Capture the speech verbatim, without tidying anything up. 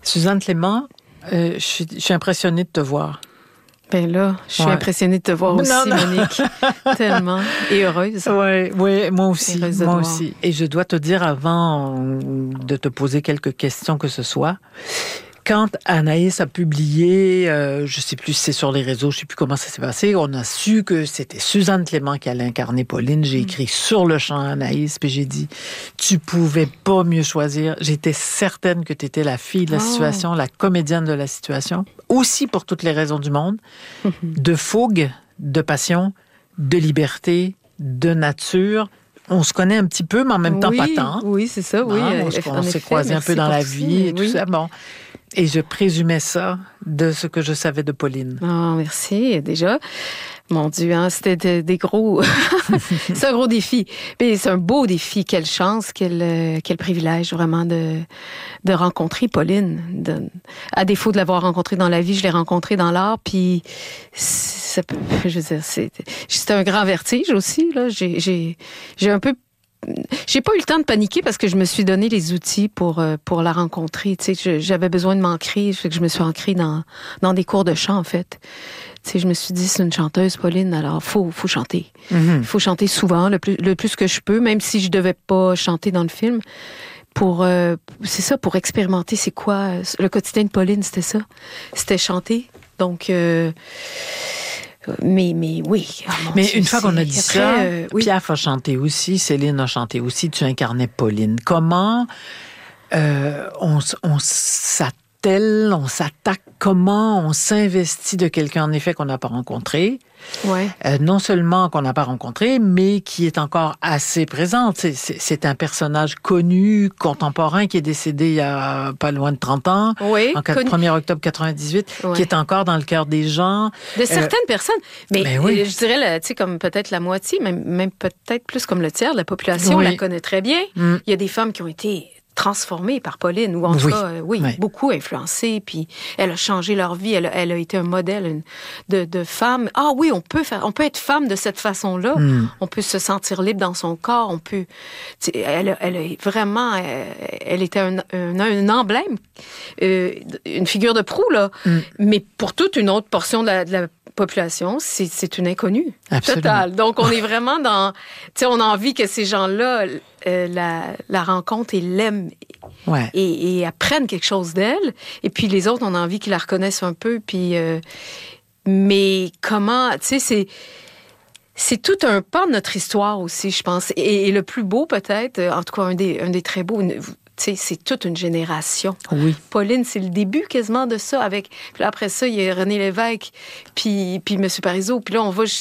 Suzanne Clément, euh, je suis, je suis impressionnée de te voir. Ben là, je suis ouais. impressionnée de te voir aussi, non, non. Monique. Tellement. Et heureuse. Oui, ouais, moi aussi. Moi voir. aussi. Et je dois te dire, avant de te poser quelques questions que ce soit, quand Anaïs a publié, euh, je ne sais plus si c'est sur les réseaux, je ne sais plus comment ça s'est passé, on a su que c'était Suzanne Clément qui allait incarner Pauline. J'ai écrit sur le champ à Anaïs, puis j'ai dit, tu pouvais pas mieux choisir. J'étais certaine que tu étais la fille de la oh. situation, la comédienne de la situation, aussi pour toutes les raisons du monde, de fougue, de passion, de liberté, de nature. On se connaît un petit peu, mais en même temps oui, pas tant. Oui, c'est ça, oui. Non, on, on s'est croisés un peu dans la vie et tout oui. ça. Bon. Et je présumais ça de ce que je savais de Pauline. Oh, merci, déjà. Mon Dieu, hein, c'était de, des gros... c'est un gros défi. Mais c'est un beau défi. Quelle chance, quel, quel privilège, vraiment, de, de rencontrer Pauline. De, à défaut de l'avoir rencontrée dans la vie, je l'ai rencontrée dans l'art. Puis, ça peut, je veux dire, c'était, c'était un grand vertige aussi. Là. J'ai, j'ai, j'ai un peu... J'ai pas eu le temps de paniquer parce que je me suis donné les outils pour pour la rencontrer. Tu sais, j'avais besoin de m'ancrer, fait que je me suis ancrée dans dans des cours de chant en fait. Tu sais, je me suis dit c'est une chanteuse, Pauline, alors faut faut chanter. Mm-hmm. Faut chanter souvent, le plus le plus que je peux, même si je devais pas chanter dans le film. Pour euh, c'est ça, pour expérimenter c'est quoi le quotidien de Pauline, c'était ça, c'était chanter. Donc euh, Mais, mais oui. Oh mais Dieu, une fois qu'on a dit après, ça, euh, oui. Piaf a chanté aussi, Céline a chanté aussi, tu incarnais Pauline. Comment euh, on, on s'attelle, on s'attaque, comment on s'investit de quelqu'un, en effet, qu'on n'a pas rencontré? Ouais. Euh, non seulement qu'on n'a pas rencontré, mais qui est encore assez présente. C'est, c'est, c'est un personnage connu, contemporain, qui est décédé il y a pas loin de trente ans, oui, en connu... premier octobre quatre-vingt-dix-huit, ouais. qui est encore dans le cœur des gens. De certaines euh... personnes. Mais ben oui. je dirais, tu sais, comme peut-être la moitié, même, même peut-être plus comme le tiers de la population, oui. la connaît très bien. Mm. Il y a des femmes qui ont été transformée par Pauline, ou en tout oui. cas, euh, oui, oui, beaucoup influencée, puis elle a changé leur vie, elle, elle a été un modèle une, de, de femme. Ah oui, on peut faire, on peut être femme de cette façon-là, mm. on peut se sentir libre dans son corps, on peut... Elle, elle est vraiment... Elle, elle était un, un, un emblème, euh, une figure de proue, là, mm. mais pour toute une autre portion de la, de la population, c'est, c'est une inconnue totale. Donc, on est vraiment dans... Tu sais, on a envie que ces gens-là... Euh, la, la rencontre et l'aiment ouais. et, et apprennent quelque chose d'elle. Et puis les autres, on a envie qu'ils la reconnaissent un peu. Puis, euh, mais comment, tu sais, c'est, c'est tout un pan de notre histoire aussi, je pense. Et, et le plus beau peut-être, en tout cas un des, un des très beaux, tu sais, c'est toute une génération. Oui. Pauline, c'est le début quasiment de ça. Avec, puis là, après ça, il y a René Lévesque, puis, puis M. Parizeau. Puis là, on va